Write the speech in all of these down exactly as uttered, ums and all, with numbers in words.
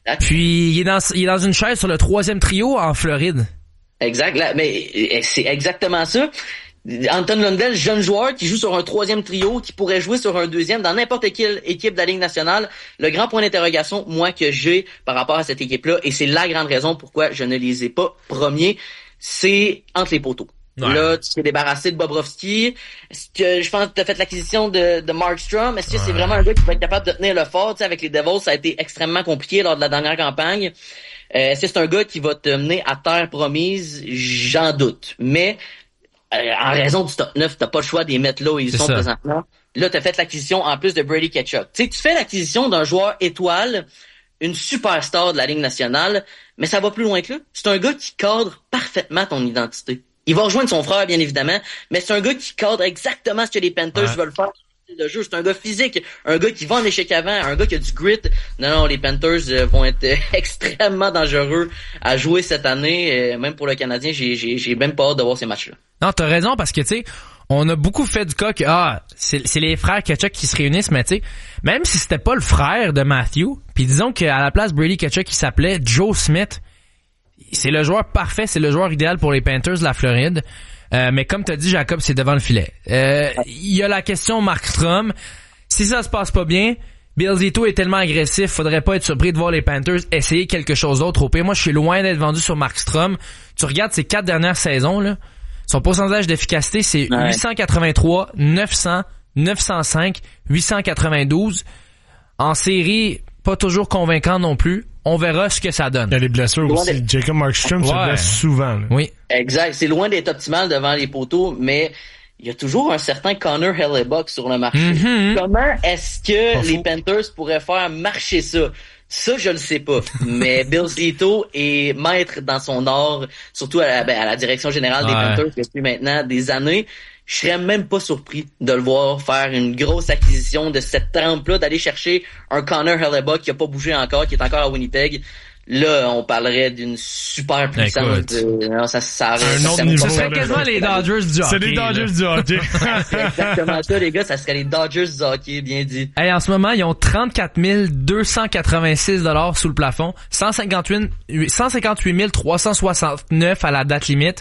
Puis il est dans il est dans une chaise sur le troisième trio en Floride. Exact, là, mais c'est exactement ça. Anton Lundell, jeune joueur qui joue sur un troisième trio, qui pourrait jouer sur un deuxième dans n'importe quelle équipe de la Ligue nationale. Le grand point d'interrogation, moi, que j'ai par rapport à cette équipe-là, et c'est la grande raison pourquoi je ne les ai pas premiers, c'est entre les poteaux. Ouais. Là, tu t'es débarrassé de Bobrovsky. Est-ce que je pense que tu as fait l'acquisition de, de Markstrom? Est-ce que ouais. c'est vraiment un gars qui va être capable de tenir le fort? Tu sais, avec les Devils, ça a été extrêmement compliqué lors de la dernière campagne. Euh, est-ce que c'est un gars qui va te mener à terre promise? J'en doute. Mais euh, en raison du top neuf, t'as pas le choix d'y mettre là où ils c'est sont ça. présentement. Là, t'as fait l'acquisition en plus de Brady Tkachuk. Tu sais, tu fais l'acquisition d'un joueur étoile, une superstar de la Ligue nationale, mais ça va plus loin que là. C'est un gars qui cadre parfaitement ton identité. Il va rejoindre son frère, bien évidemment, mais c'est un gars qui cadre exactement ce que les Panthers ouais. veulent faire de jeu. C'est un gars physique, un gars qui va en échec avant, un gars qui a du grit. Non, non, les Panthers euh, vont être euh, extrêmement dangereux à jouer cette année. Euh, même pour le Canadien, j'ai, j'ai, j'ai même pas hâte de voir ces matchs-là. Non, t'as raison, parce que, tu sais, on a beaucoup fait du cas que, ah, c'est, c'est les frères Tkachuk qui se réunissent, mais tu sais, même si c'était pas le frère de Matthew, puis disons qu'à la place Brady Tkachuk, il s'appelait Joe Smith, c'est le joueur parfait, c'est le joueur idéal pour les Panthers de la Floride. Euh, mais comme t'as dit, Jacob, c'est devant le filet. Euh, il y a la question Markstrom. Si ça se passe pas bien, Bill Zito est tellement agressif, faudrait pas être surpris de voir les Panthers essayer quelque chose d'autre. Au pire, moi, je suis loin d'être vendu sur Markstrom. Tu regardes ses quatre dernières saisons, là. Son pourcentage d'efficacité, c'est ouais. huit cent quatre-vingt-trois, neuf cents, neuf cent cinq, huit cent quatre-vingt-douze. En série, pas toujours convaincant non plus. On verra ce que ça donne. Il y a les blessures aussi. De... Jacob Markstrom ouais. se blesse souvent. Là. Oui. Exact. C'est loin d'être optimal devant les poteaux, mais il y a toujours un certain Connor Hellebuyck sur le marché. Mm-hmm. Comment est-ce que pas les fou. Panthers pourraient faire marcher ça? Ça, je ne sais pas. Mais Bill Zito est maître dans son art, surtout à la, ben, à la direction générale ouais. des Panthers depuis maintenant des années. Je serais même pas surpris de le voir faire une grosse acquisition de cette trempe-là, d'aller chercher un Connor Hellebuyck qui a pas bougé encore, qui est encore à Winnipeg. Là, on parlerait d'une super puissance. De... Non, ça, ça, un ça, autre ça niveau. Ce serait quasiment les Dodgers du hockey. C'est les Dodgers du hockey. C'est exactement ça, les gars. Ça serait les Dodgers du hockey, bien dit. Hey, en ce moment, ils ont trente-quatre mille deux cent quatre-vingt-six dollars sous le plafond, cent cinquante-huit mille trois cent soixante-neuf à la date limite.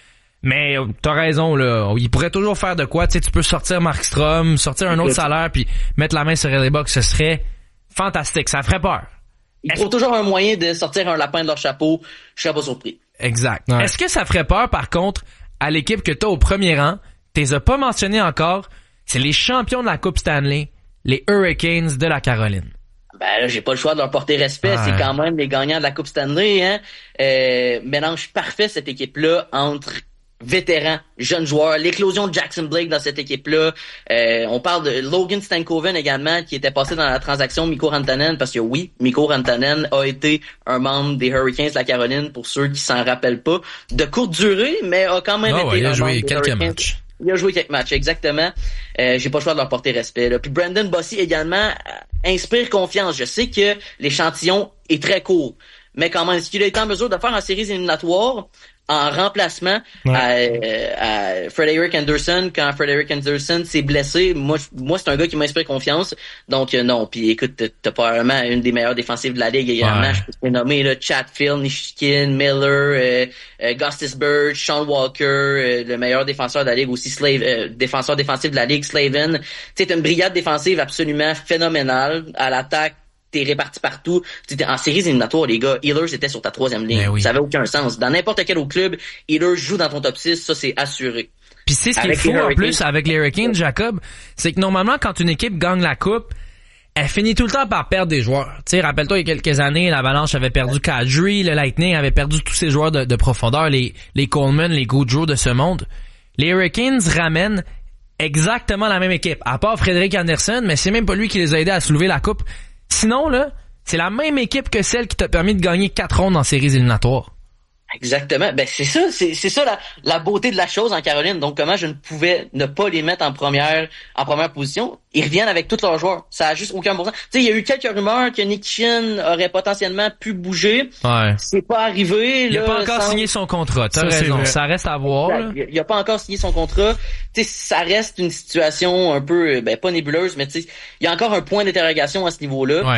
Mais t'as raison, là. Il pourrait toujours faire de quoi. Tu sais, tu peux sortir Markstrom, sortir un autre salaire, puis mettre la main sur Hellebuyck. Ce serait fantastique. Ça ferait peur. Ils trouvent toujours un moyen de sortir un lapin de leur chapeau. Je serais pas surpris. Exact. Ouais. Est-ce que ça ferait peur, par contre, à l'équipe que t'as au premier rang? T'es as pas mentionné encore. C'est les champions de la Coupe Stanley, les Hurricanes de la Caroline. Ben là, j'ai pas le choix de leur porter respect. Ouais. C'est quand même les gagnants de la Coupe Stanley, hein. Euh, mélange parfait, cette équipe-là, entre vétérans, jeunes joueurs, l'éclosion de Jackson Blake dans cette équipe-là. Euh, on parle de Logan Stankoven également, qui était passé dans la transaction Mikko Rantanen, parce que oui, Mikko Rantanen a été un membre des Hurricanes de la Caroline, pour ceux qui s'en rappellent pas. De courte durée, mais a quand même oh, été ouais, il a un joué membre quelques des Hurricanes. matchs. Il a joué quelques matchs, exactement. Euh, j'ai pas le choix de leur porter respect, là. Puis Brandon Bossy également inspire confiance. Je sais que l'échantillon est très court, mais quand même, est-ce qu'il a été en mesure de faire en séries éliminatoires en remplacement ouais. à, à Frederick Anderson quand Frederick Anderson s'est blessé? Moi, moi c'est un gars qui m'inspire confiance. Donc euh, non. Puis écoute, t'as probablement une des meilleures défensives de la ligue également. Ouais. Je peux te nommer là, Chatfield, Nishkin, Miller, euh, euh, Gostisbehere, Sean Walker, euh, le meilleur défenseur de la ligue aussi, Slave, euh, défenseur défensif de la ligue, Slavin. Tu sais, t'as une brigade défensive absolument phénoménale à l'attaque. T'es réparti partout. T'sais, en séries éliminatoires, les gars, Ehlers était sur ta troisième ligne. Oui. Ça avait aucun sens. Dans n'importe quel autre club, Ehlers joue dans ton top six, ça c'est assuré. Puis c'est ce qui est fou en plus avec les Hurricanes, Jacob, c'est que normalement, quand une équipe gagne la coupe, elle finit tout le temps par perdre des joueurs. Tu sais, rappelle-toi, il y a quelques années, l'Avalanche avait perdu Kadri, le Lightning avait perdu tous ses joueurs de, de profondeur, les, les Coleman, les Gaudreau de ce monde. Les Hurricanes ramènent exactement la même équipe, à part Frederick Anderson, mais c'est même pas lui qui les a aidés à soulever la coupe. Sinon, là, c'est la même équipe que celle qui t'a permis de gagner quatre rondes en séries éliminatoires. Exactement. Ben, c'est ça, c'est, c'est ça la, la beauté de la chose en Caroline. Donc, comment je ne pouvais ne pas les mettre en première, en première position? Ils reviennent avec tous leurs joueurs. Ça a juste aucun bon sens. Tu sais, il y a eu quelques rumeurs que Nick Chin aurait potentiellement pu bouger. Ouais. C'est pas arrivé. Il là, a pas encore sans... signé son contrat. T'as ça, raison. Ça reste à voir. Là. Il, il a pas encore signé son contrat. Tu sais, ça reste une situation un peu, ben, pas nébuleuse, mais tu sais, il y a encore un point d'interrogation à ce niveau-là. Ouais.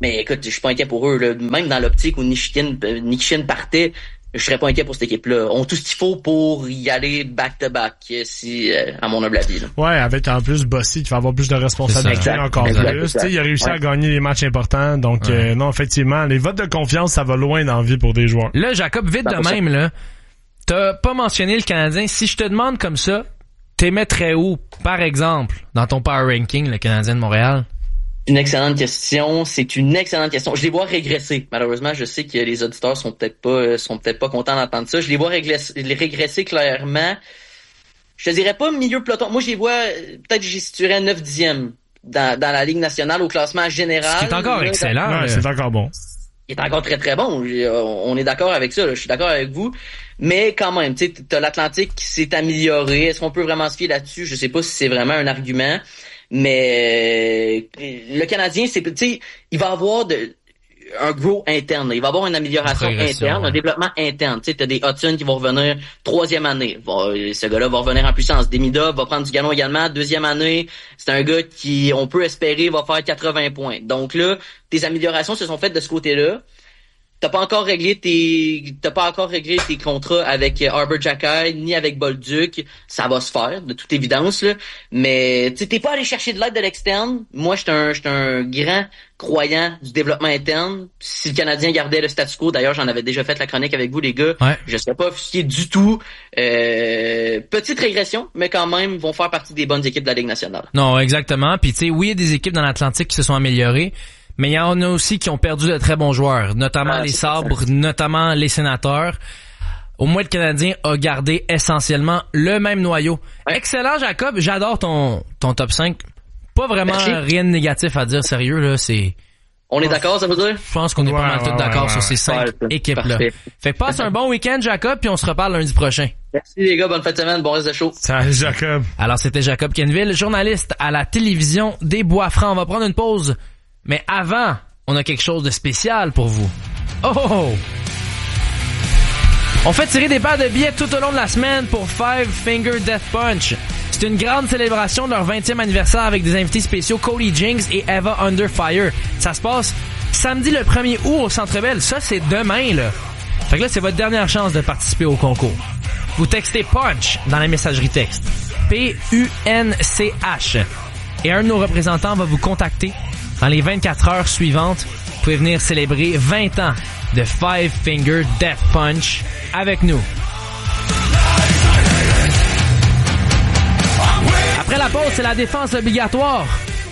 Mais écoute, je suis pas inquiet pour eux. Là. Même dans l'optique où Nichikin, Nichikin partait, je serais pas inquiet pour cette équipe-là. On a tout ce qu'il faut pour y aller back-to-back, si, euh, à mon humble avis. Là. Ouais, avec en plus Bossy qui va avoir plus de responsabilités encore exact, plus. exact. Il a réussi ouais. à gagner les matchs importants. Donc, ouais. euh, non, effectivement, les votes de confiance, ça va loin dans la vie pour des joueurs. Là, Jacob, vite de même, là, t'as pas mentionné le Canadien. Si je te demande comme ça, t'es mettrais où, par exemple, dans ton power ranking, le Canadien de Montréal? Une excellente question. C'est une excellente question. Je les vois régresser. Malheureusement, je sais que les auditeurs sont peut-être pas sont peut-être pas contents d'entendre ça. Je les vois régresser, les régresser clairement. Je te dirais pas milieu peloton. Moi, je les vois peut-être j'y situerais neuf dixième dans dans la Ligue nationale au classement général. C'est encore là, excellent. Ouais, là. c'est encore bon. Il est encore très très bon. On est d'accord avec ça. Là. Je suis d'accord avec vous. Mais quand même, tu sais, t'as l'Atlantique qui s'est amélioré. Est-ce qu'on peut vraiment se fier là-dessus? Je sais pas si c'est vraiment un argument. Mais euh, le Canadien, c'est, tu sais, il va avoir de, un gros interne. Il va avoir une amélioration interne, ouais. un développement interne. Tu sais, t'as des Hudson qui vont revenir troisième année. Va, ce gars-là va revenir en puissance. Demida va prendre du galon également. Deuxième année, c'est un gars qui, on peut espérer, va faire quatre-vingts points. Donc là, tes améliorations se sont faites de ce côté-là. T'as pas encore réglé tes, t'as pas encore réglé tes contrats avec Arbor Xhekaj ni avec Bolduc. Ça va se faire, de toute évidence, là. Mais, tu sais, t'es pas allé chercher de l'aide de l'externe. Moi, j'étais un, j'étais un grand croyant du développement interne. Si le Canadien gardait le statu quo, d'ailleurs, j'en avais déjà fait la chronique avec vous, les gars. Ouais. Je serais pas offusqué du tout. Euh, petite régression, mais quand même, vont faire partie des bonnes équipes de la Ligue nationale. Non, exactement. Puis, tu sais, oui, il y a des équipes dans l'Atlantique qui se sont améliorées. Mais il y en a aussi qui ont perdu de très bons joueurs, notamment ah, les Sabres, ça. notamment les Sénateurs. Au moins, le Canadien a gardé essentiellement le même noyau. Ouais. Excellent, Jacob. J'adore ton ton top cinq. Pas vraiment Merci. rien de négatif à dire, sérieux, là. C'est... On est d'accord, ça veut dire? Je pense qu'on est ouais, pas mal ouais, tous ouais, d'accord ouais, sur ces cinq ouais, équipes-là. Parfait. Fait que passe un bon week-end, Jacob, puis on se reparle lundi prochain. Merci les gars, bonne fin de semaine, bon reste de show. Salut Jacob. Alors, c'était Jacob Kenville, journaliste à la télévision des Bois-Francs. On va prendre une pause. Mais avant, on a quelque chose de spécial pour vous. Oh, oh, oh! On fait tirer des paires de billets tout au long de la semaine pour Five Finger Death Punch. C'est une grande célébration de leur vingtième anniversaire avec des invités spéciaux Cody Jinks et Eva Under Fire. Ça se passe samedi le premier août au Centre Bell. Ça, c'est demain, là. Fait que là, c'est votre dernière chance de participer au concours. Vous textez Punch dans la messagerie texte. P U N C H. Et un de nos représentants va vous contacter. Dans les vingt-quatre heures suivantes, vous pouvez venir célébrer vingt ans de Five Finger Death Punch avec nous. Après la pause, c'est la défense obligatoire.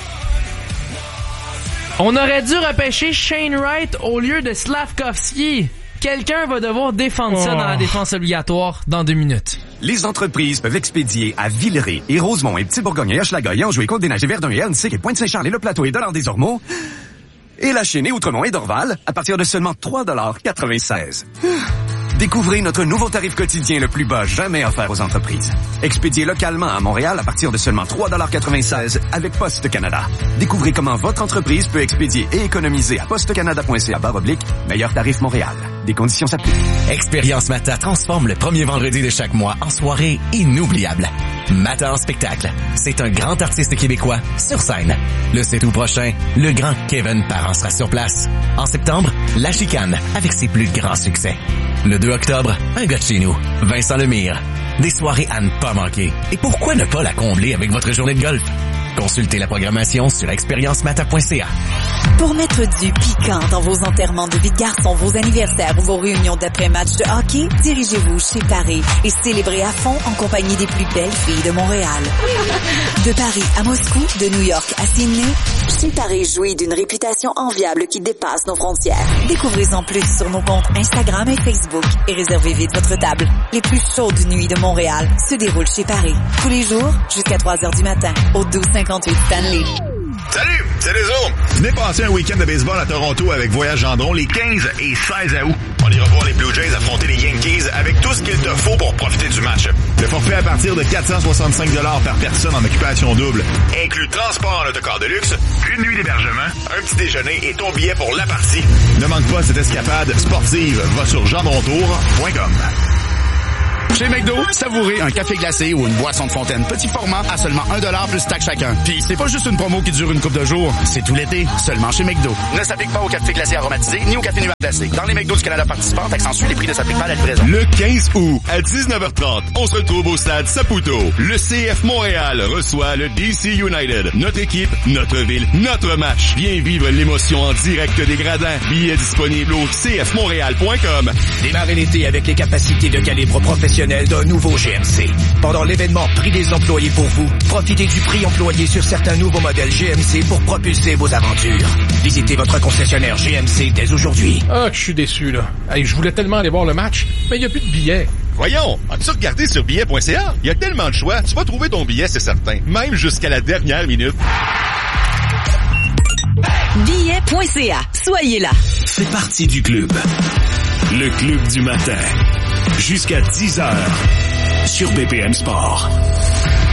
On aurait dû repêcher Shane Wright au lieu de Slavkovski. Quelqu'un va devoir défendre oh. ça dans la défense obligatoire dans deux minutes. Les entreprises peuvent expédier à Villeray et Rosemont et Petit-Bourgogne et Hochelaga et Enjoué, Côte-des-Neiges et Verdun et Hernesig et Pointe-Saint-Charles et Le Plateau et Dollard-des-Ormeaux. Et La Chênaie, Outremont et Dorval à partir de seulement trois dollars quatre-vingt-seize. Découvrez notre nouveau tarif quotidien le plus bas jamais offert aux entreprises. Expédié localement à Montréal à partir de seulement trois dollars quatre-vingt-seize avec Poste Canada. Découvrez comment votre entreprise peut expédier et économiser à postecanada point c a barre oblique meilleur tarif Montréal. Des conditions s'appliquent. Expérience Mata transforme le premier vendredi de chaque mois en soirée inoubliable. Mata en spectacle. C'est un grand artiste québécois sur scène. Le sept août prochain, le grand Kevin Parent sera sur place. En septembre, La Chicane avec ses plus grands succès. Le deux octobre, un gars de chez nous, Vincent Lemire. Des soirées à ne pas manquer. Et pourquoi ne pas la combler avec votre journée de golf? Consultez la programmation sur expérience mata point c a. Pour mettre du piquant dans vos enterrements de vie de garçon, vos anniversaires ou vos réunions d'après-match de hockey, dirigez-vous chez Paris et célébrez à fond en compagnie des plus belles filles de Montréal. De Paris à Moscou, de New York à Sydney, chez Paris jouit d'une réputation enviable qui dépasse nos frontières. Découvrez-en plus sur nos comptes Instagram et Facebook et réservez vite votre table. Les plus chaudes nuits de Montréal se déroulent chez Paris. Tous les jours, jusqu'à trois heures du matin, au douze cinquante-huit Stanley. Salut, c'est les autres. Venez passer un week-end de baseball à Toronto avec Voyage Gendron les quinze et seize août. On ira voir les Blue Jays affronter les Yankees avec tout ce qu'il te faut pour profiter du match. Le forfait à partir de quatre cent soixante-cinq dollars par personne en occupation double inclut transport en autocar de luxe, une nuit d'hébergement, un petit déjeuner et ton billet pour la partie. Ne manque pas cette escapade sportive. Va sur gendrontour point com. Chez McDo, savourez un café glacé ou une boisson de fontaine petit format à seulement un dollar plus taxe chacun. Puis c'est pas juste une promo qui dure une couple de jours, c'est tout l'été, seulement chez McDo. Ne s'applique pas au café glacé aromatisé ni au café nuage glacé. Dans les McDo du Canada participants, accentue les prix ne s'appliquent pas à l'être présent. Le quinze août, à dix-neuf heures trente, on se retrouve au stade Saputo. Le C F Montréal reçoit le D C United. Notre équipe, notre ville, notre match. Viens vivre l'émotion en direct des gradins. Billets disponibles au c f montréal point com. Démarrez l'été avec les capacités de calibre professionnel d'un nouveau G M C. Pendant l'événement Prix des employés pour vous, profitez du prix employé sur certains nouveaux modèles G M C pour propulser vos aventures. Visitez votre concessionnaire G M C dès aujourd'hui. Ah, je suis déçu, là. Hey, je voulais tellement aller voir le match, mais il n'y a plus de billets. Voyons, as-tu regardé sur billet point c a? Il y a tellement de choix, tu vas trouver ton billet, c'est certain. Même jusqu'à la dernière minute. billet point c a. Soyez là. Fais partie du club. Le club du matin. Jusqu'à dix heures. Sur B P M Sport.